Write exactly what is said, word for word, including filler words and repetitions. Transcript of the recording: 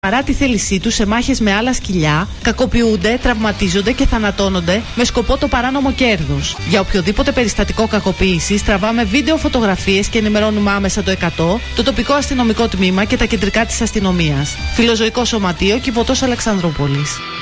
παρά τη θέλησή τους σε μάχες με άλλα σκυλιά, κακοποιούνται, τραυματίζονται και θανατώνονται με σκοπό το παράνομο κέρδος. Για οποιοδήποτε περιστατικό κακοποίησης, τραβάμε βίντεο, φωτογραφίες και ενημερώνουμε άμεσα το εκατό, το τοπικό αστυνομικό τμήμα και τα κεντρικά της αστυνομίας. Φιλοζωικό Σωματείο Κιβωτός Αλεξανδρούπολης.